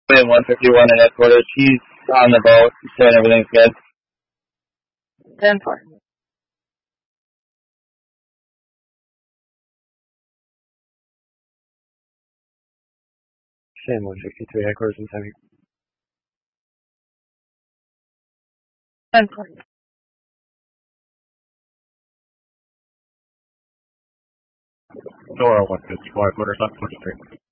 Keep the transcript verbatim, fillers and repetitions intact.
in one fifty-one in headquarters. He's on the boat, saying everything's good. ten four. Sam one sixty-three, headquarters in Semi. ten four. Dora one fifty-four, headquarters on twenty-three.